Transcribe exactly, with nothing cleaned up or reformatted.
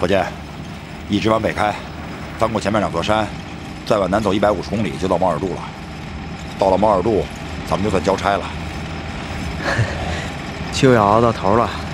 伙计，一直往北开，翻过前面两座山，再往南走一百五十公里就到毛尔渡了。到了毛尔渡，咱们就算交差了。 就要熬到头了。